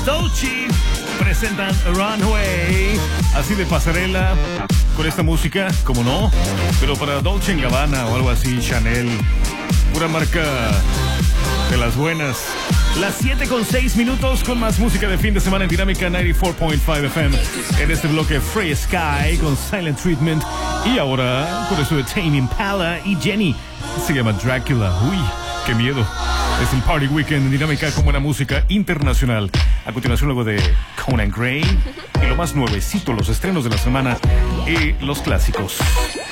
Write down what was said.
Dolce presentan Runway, así de pasarela, con esta música, como no, pero para Dolce & Gabbana o algo así, Chanel, pura marca de las buenas. Las 7:06 con más música de fin de semana en Dinámica 94.5 FM. En este bloque Free Sky con Silent Treatment. Y ahora con eso de Tame Impala y Jenny. Se llama Dracula. Uy, qué miedo. Es el Party Weekend en Dinámica con buena música internacional. A continuación luego de Conan Gray y lo más nuevecito, los estrenos de la semana y los clásicos.